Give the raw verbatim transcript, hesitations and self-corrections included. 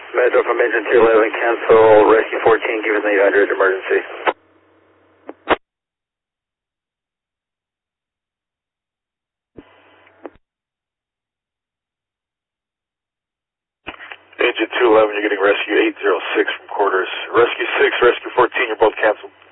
Metro from engine two eleven, cancel, rescue fourteen, give us an eight hundred emergency. Engine two eleven, you're getting rescue eight zero six from quarters. Rescue six, rescue fourteen, you're both canceled.